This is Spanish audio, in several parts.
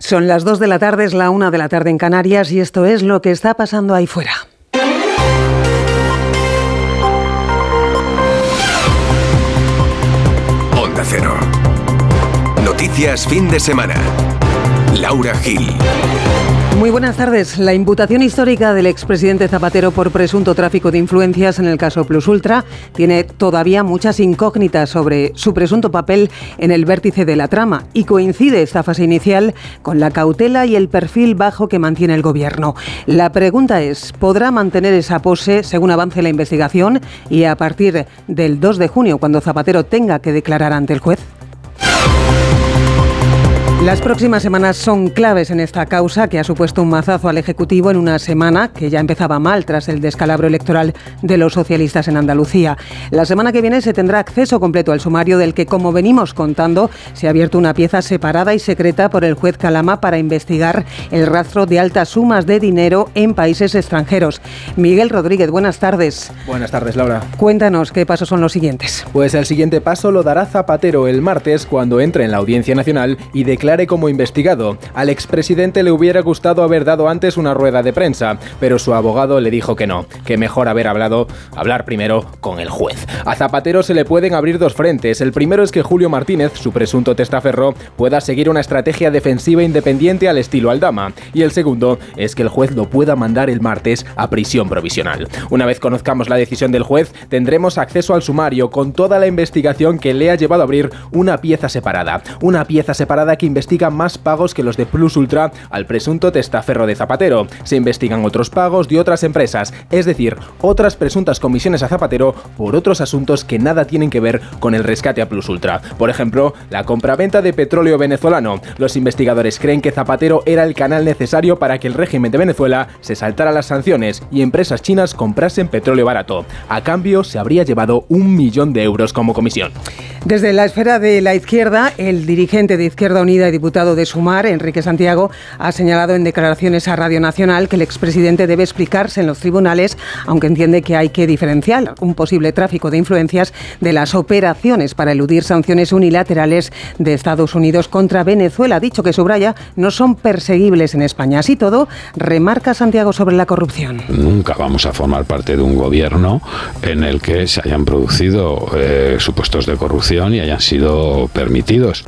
Son las 2 de la tarde, es la 1 de la tarde en Canarias y esto es lo que está pasando ahí fuera. Onda Cero. Noticias fin de semana. Laura Gil. Muy buenas tardes. La imputación histórica del expresidente Zapatero por presunto tráfico de influencias en el caso Plus Ultra tiene todavía muchas incógnitas sobre su presunto papel en el vértice de la trama y coincide esta fase inicial con la cautela y el perfil bajo que mantiene el gobierno. La pregunta es, ¿podrá mantener esa pose según avance la investigación y a partir del 2 de junio, cuando Zapatero tenga que declarar ante el juez? Las próximas semanas son claves en esta causa que ha supuesto un mazazo al Ejecutivo en una semana que ya empezaba mal tras el descalabro electoral de los socialistas en Andalucía. La semana que viene se tendrá acceso completo al sumario del que, como venimos contando, se ha abierto una pieza separada y secreta por el juez Calama para investigar el rastro de altas sumas de dinero en países extranjeros. Miguel Rodríguez, buenas tardes. Buenas tardes, Laura. Cuéntanos qué pasos son los siguientes. Pues el siguiente paso lo dará Zapatero el martes cuando entre en la Audiencia Nacional y declare como investigado. Al expresidente le hubiera gustado haber dado antes una rueda de prensa, pero su abogado le dijo que no, que mejor hablar primero con el juez. A Zapatero se le pueden abrir dos frentes. El primero es que Julio Martínez, su presunto testaferro, pueda seguir una estrategia defensiva independiente al estilo Aldama. Y el segundo es que el juez lo pueda mandar el martes a prisión provisional. Una vez conozcamos la decisión del juez, tendremos acceso al sumario con toda la investigación que le ha llevado a abrir una pieza separada. Una pieza separada que investiga más pagos que los de Plus Ultra al presunto testaferro de Zapatero. Se investigan otros pagos de otras empresas, es decir, otras presuntas comisiones a Zapatero por otros asuntos que nada tienen que ver con el rescate a Plus Ultra. Por ejemplo, la compraventa de petróleo venezolano. Los investigadores creen que Zapatero era el canal necesario para que el régimen de Venezuela se saltara las sanciones y empresas chinas comprasen petróleo barato. A cambio, se habría llevado 1 millón de euros como comisión. Desde la esfera de la izquierda, el dirigente de Izquierda Unida y diputado de Sumar, Enrique Santiago, ha señalado en declaraciones a Radio Nacional que el expresidente debe explicarse en los tribunales, aunque entiende que hay que diferenciar un posible tráfico de influencias de las operaciones para eludir sanciones unilaterales de Estados Unidos contra Venezuela. Ha dicho que, subraya, no son perseguibles en España. Así todo, remarca Santiago sobre la corrupción. Nunca vamos a formar parte de un gobierno en el que se hayan producido supuestos de corrupción y hayan sido permitidos.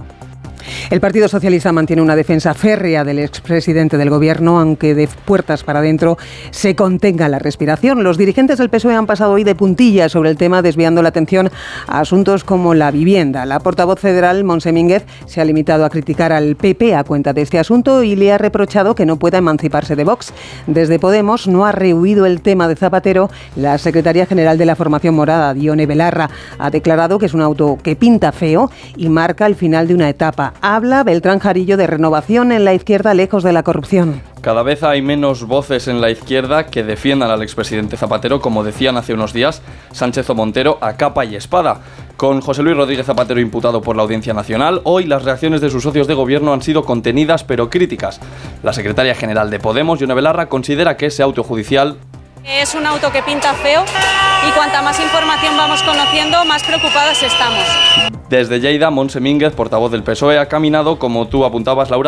El Partido Socialista mantiene una defensa férrea del expresidente del Gobierno, aunque de puertas para adentro se contenga la respiración. Los dirigentes del PSOE han pasado hoy de puntillas sobre el tema, desviando la atención a asuntos como la vivienda. La portavoz federal, Montse Mínguez, se ha limitado a criticar al PP a cuenta de este asunto y le ha reprochado que no pueda emanciparse de Vox. Desde Podemos no ha rehuido el tema de Zapatero. La secretaria general de la formación morada, Ione Belarra, ha declarado que es un auto que pinta feo y marca el final de una etapa. Habla Beltrán Jarillo de renovación en la izquierda lejos de la corrupción. Cada vez hay menos voces en la izquierda que defiendan al expresidente Zapatero, como decían hace unos días Sánchez o Montero, a capa y espada. Con José Luis Rodríguez Zapatero imputado por la Audiencia Nacional, hoy las reacciones de sus socios de gobierno han sido contenidas pero críticas. La secretaria general de Podemos, Ione Belarra, considera que ese auto judicial es un auto que pinta feo y cuanta más información vamos conociendo, más preocupadas estamos. Desde Lleida, Montse Mínguez, portavoz del PSOE, ha caminado, como tú apuntabas, Laura,